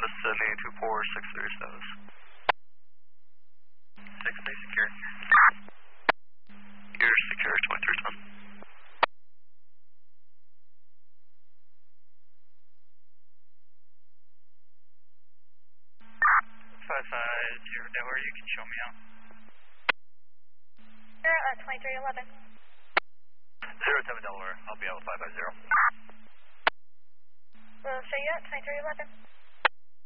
City 24637. 6 stay secure. You're secure 2310. 550 Delaware, you can show me out. Here at 2311. 07 Delaware, I'll be out with 550. We'll show you at 2311.